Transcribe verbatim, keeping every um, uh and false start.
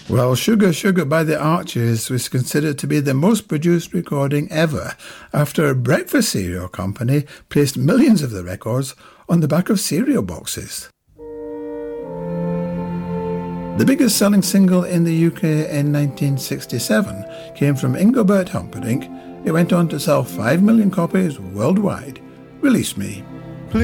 Well, Sugar Sugar by the Archers was considered to be the most produced recording ever after a breakfast cereal company placed millions of the records on the back of cereal boxes. The biggest selling single in the U K in nineteen sixty-seven came from Engelbert Humperdinck. It went on to sell five million copies worldwide. Release Me.